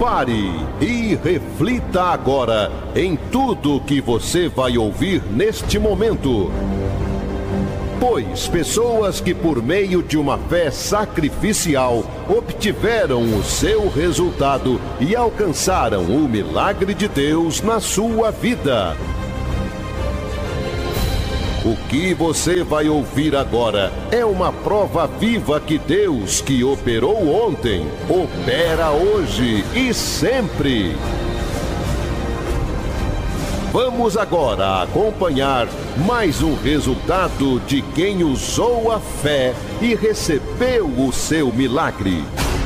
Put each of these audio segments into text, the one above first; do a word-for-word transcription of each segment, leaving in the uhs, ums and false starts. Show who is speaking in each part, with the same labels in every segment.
Speaker 1: Pare e reflita agora em tudo que você vai ouvir neste momento. Pois pessoas que por meio de uma fé sacrificial obtiveram o seu resultado e alcançaram o milagre de Deus na sua vida. O que você vai ouvir agora é uma prova viva que Deus, que operou ontem, opera hoje e sempre. Vamos agora acompanhar mais um resultado de quem usou a fé e recebeu o seu milagre.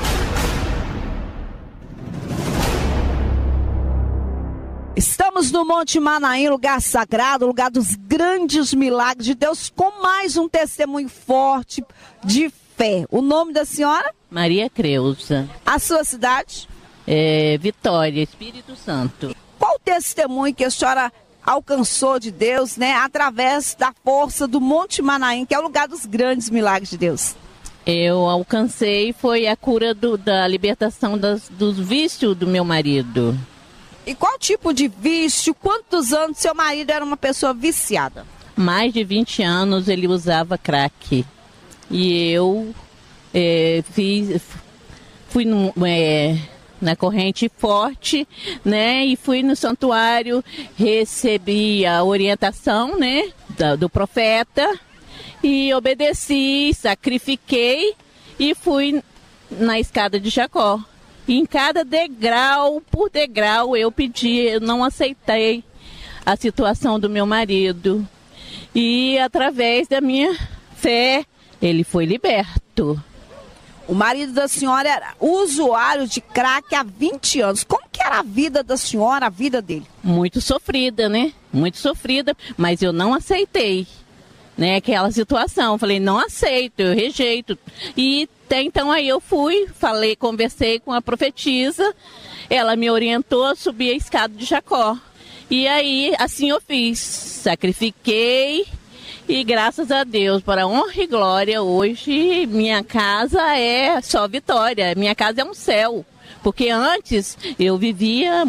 Speaker 2: Estamos no Monte Manaim, lugar sagrado, lugar dos grandes milagres de Deus, com mais um testemunho forte de fé. O nome da senhora?
Speaker 3: Maria Creuza.
Speaker 2: A sua cidade?
Speaker 3: É, Vitória, Espírito Santo.
Speaker 2: Qual o testemunho que a senhora alcançou de Deus, né, através da força do Monte Manaim, que é o lugar dos grandes milagres de Deus?
Speaker 3: Eu alcancei, foi a cura do, da libertação das, dos vícios do meu marido.
Speaker 2: E qual tipo de vício? Quantos anos seu marido era uma pessoa viciada?
Speaker 3: Mais de vinte anos ele usava crack. E eu é, fiz, fui no, é, na corrente forte, né? E fui no santuário, recebi a orientação, né, da, do profeta. E obedeci, sacrifiquei e fui na escada de Jacó. E em cada degrau por degrau eu pedi, eu não aceitei a situação do meu marido. E através da minha fé, ele foi liberto.
Speaker 2: O marido da senhora era usuário de crack há vinte anos. Como que era a vida da senhora, a vida dele?
Speaker 3: Muito sofrida, né? Muito sofrida, mas eu não aceitei, né, aquela situação. Falei, não aceito, eu rejeito. E até então aí eu fui, falei, conversei com a profetisa, ela me orientou a subir a escada de Jacó. E aí, assim eu fiz, sacrifiquei e graças a Deus, para honra e glória, hoje minha casa é só vitória, minha casa é um céu. Porque antes eu vivia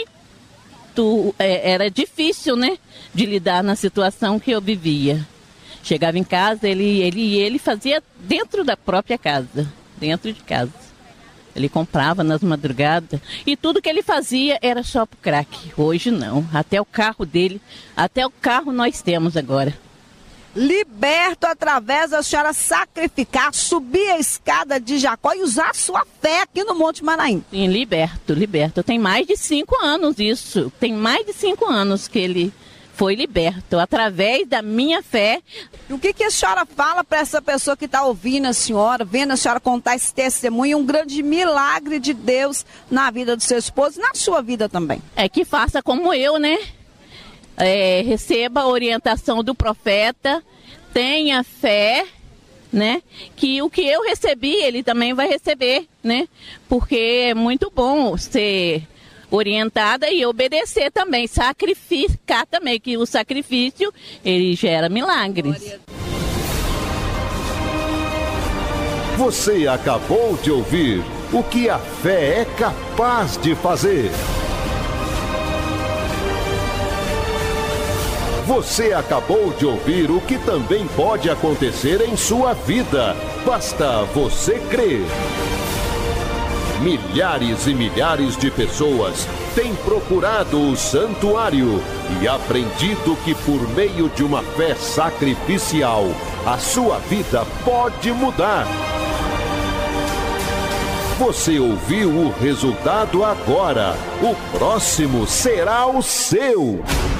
Speaker 3: muito, é, era difícil, né, de lidar na situação que eu vivia. Chegava em casa, ele, ele, ele fazia dentro da própria casa, dentro de casa. Ele comprava nas madrugadas e tudo que ele fazia era só pro crack. Hoje não, até o carro dele, até o carro nós temos agora.
Speaker 2: Liberto através da senhora sacrificar, subir a escada de Jacó e usar a sua fé aqui no Monte Manaim.
Speaker 3: Sim, liberto, liberto. Tem mais de cinco anos isso, tem mais de cinco anos que ele foi liberto, através da minha fé.
Speaker 2: E o que, que a senhora fala para essa pessoa que está ouvindo a senhora, vendo a senhora contar esse testemunho, um grande milagre de Deus na vida do seu esposo e na sua vida também?
Speaker 3: É que faça como eu, né? É, receba a orientação do profeta, tenha fé, né? Que o que eu recebi, ele também vai receber, né? Porque é muito bom ser orientada e obedecer também, sacrificar também, que o sacrifício, ele gera milagres.
Speaker 1: Você acabou de ouvir o que a fé é capaz de fazer. Você acabou de ouvir o que também pode acontecer em sua vida. Basta você crer. Milhares e milhares de pessoas têm procurado o santuário e aprendido que por meio de uma fé sacrificial, a sua vida pode mudar. Você ouviu o resultado agora. O próximo será o seu.